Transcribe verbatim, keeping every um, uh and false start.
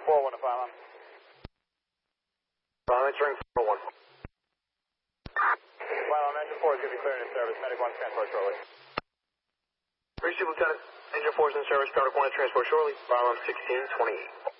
four one to five one. I'm entering four one. five one, engine four is going to be clearing in service. Medic one transport shortly. Receive, Lieutenant. Engine four is in service. Cardiac one to transport shortly. five one sixteen twenty-eight.